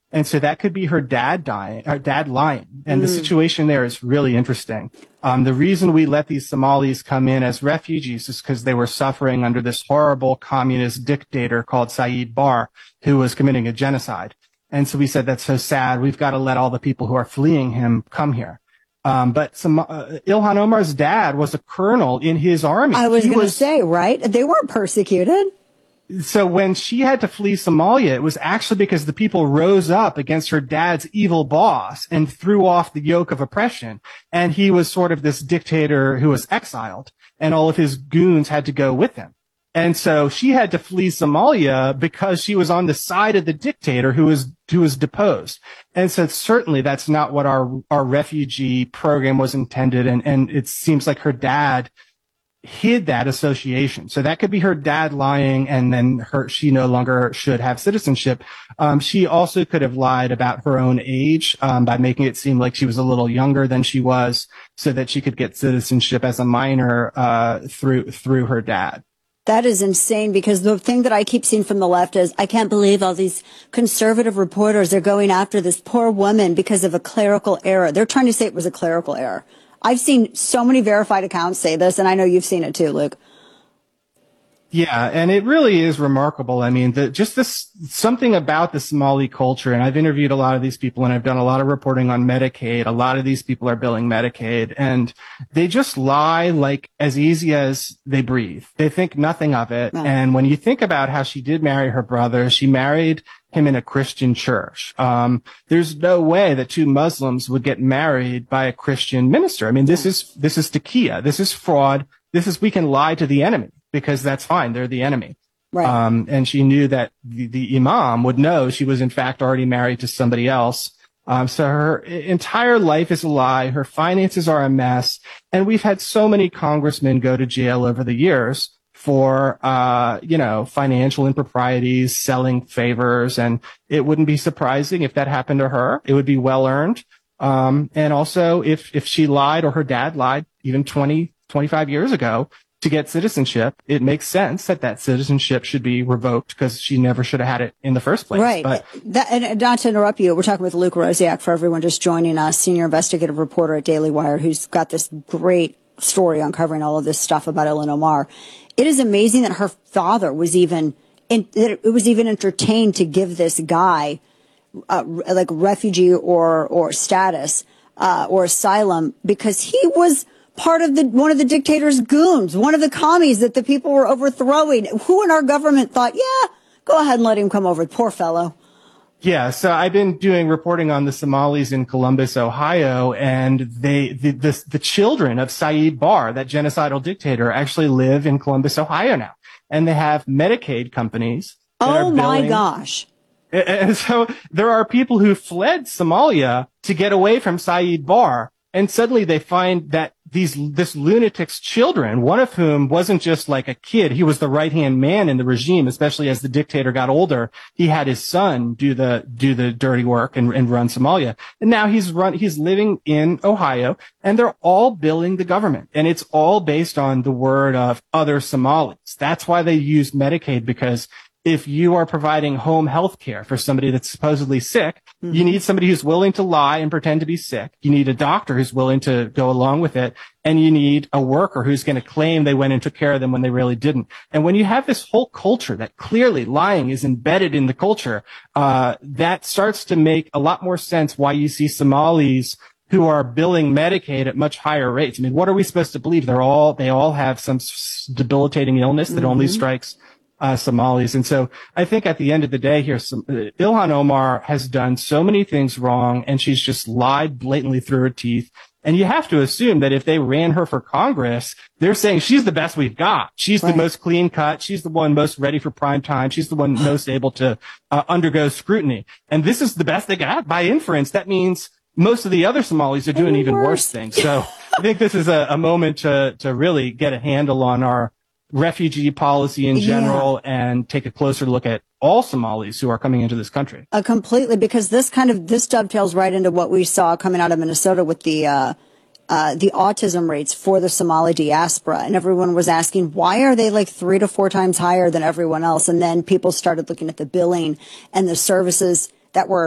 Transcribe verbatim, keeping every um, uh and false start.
And so that could be her dad dying, her dad lying. And the Mm. situation there is really interesting. Um, the reason we let these Somalis come in as refugees is because they were suffering under this horrible communist dictator called Saeed Barre, who was committing a genocide. And so we said, that's so sad. We've got to let all the people who are fleeing him come here. Um, but some, uh, Ilhan Omar's dad was a colonel in his army. I was He going to say, right? They weren't persecuted. So when she had to flee Somalia, it was actually because the people rose up against her dad's evil boss and threw off the yoke of oppression. And he was sort of this dictator who was exiled, and all of his goons had to go with him. And so she had to flee Somalia because she was on the side of the dictator who was who was deposed. And so certainly that's not what our our refugee program was intended. And and it seems like her dad hid that association. So that could be her dad lying, and then her she no longer should have citizenship. Um, she also could have lied about her own age um, by making it seem like she was a little younger than she was, so that she could get citizenship as a minor uh, through through her dad. That is insane, because the thing that I keep seeing from the left is, I can't believe all these conservative reporters are going after this poor woman because of a clerical error. They're trying to say it was a clerical error. I've seen so many verified accounts say this, and I know you've seen it too, Luke. Yeah, and it really is remarkable. I mean, the, just this something about the Somali culture, and I've interviewed a lot of these people, and I've done a lot of reporting on Medicaid. A lot of these people are billing Medicaid, and they just lie like as easy as they breathe. They think nothing of it. Wow. And when you think about how she did marry her brother, she married him in a Christian church. Um, there's no way that two Muslims would get married by a Christian minister. I mean, this is this is taqiyya. This is fraud. This is, we can lie to the enemy, because that's fine. They're the enemy. Right. Um, and she knew that the, the imam would know she was in fact already married to somebody else. Um, so her entire life is a lie. Her finances are a mess. And we've had so many congressmen go to jail over the years for, uh, you know, financial improprieties, selling favors. And it wouldn't be surprising if that happened to her. It would be well earned. Um, and also if, if she lied, or her dad lied even twenty, twenty-five years ago to get citizenship, it makes sense that that citizenship should be revoked, because she never should have had it in the first place. Right. But that, and not to interrupt you, we're talking with Luke Rosiak, for everyone just joining us, senior investigative reporter at Daily Wire, who's got this great story uncovering all of this stuff about Ilhan Omar. It is amazing that her father was even in, that it was even entertained to give this guy uh, like refugee or or status uh, or asylum, because he was part of the one of the dictator's goons, one of the commies that the people were overthrowing. Who in our government thought, yeah, go ahead and let him come over, poor fellow? yeah, so I've been doing reporting on the Somalis in Columbus, Ohio, and they, the, the, the children of Saeed Barre, that genocidal dictator, actually live in Columbus, Ohio now. And they have Medicaid companies. That Oh are my billing. gosh. And so there are people who fled Somalia to get away from Saeed Barre. And suddenly they find that these, this lunatic's children, one of whom wasn't just like a kid, he was the right-hand man in the regime, especially as the dictator got older. He had his son do the, do the dirty work and, and run Somalia. And now he's run, he's living in Ohio, and they're all billing the government. And it's all based on the word of other Somalis. That's why they use Medicaid, because if you are providing home health care for somebody that's supposedly sick, mm-hmm. you need somebody who's willing to lie and pretend to be sick. You need a doctor who's willing to go along with it. And you need a worker who's going to claim they went and took care of them when they really didn't. And when you have this whole culture that clearly lying is embedded in the culture, uh, that starts to make a lot more sense why you see Somalis who are billing Medicaid at much higher rates. I mean, what are we supposed to believe? They're all, they all have some debilitating illness that mm-hmm. only strikes Uh, Somalis. And so I think at the end of the day here, some, uh, Ilhan Omar has done so many things wrong, and she's just lied blatantly through her teeth. And you have to assume that if they ran her for Congress, they're saying she's the best we've got. She's right. the most clean cut. She's the one most ready for prime time. She's the one most able to uh, undergo scrutiny. And this is the best they got. By inference, that means most of the other Somalis are doing even worse things. So I think this is a, a moment to, to really get a handle on our refugee policy in general, yeah. and take a closer look at all Somalis who are coming into this country. Uh, completely, because this kind of, this dovetails right into what we saw coming out of Minnesota with the, uh, uh, the autism rates for the Somali diaspora. And everyone was asking, why are they like three to four times higher than everyone else? And then people started looking at the billing and the services that were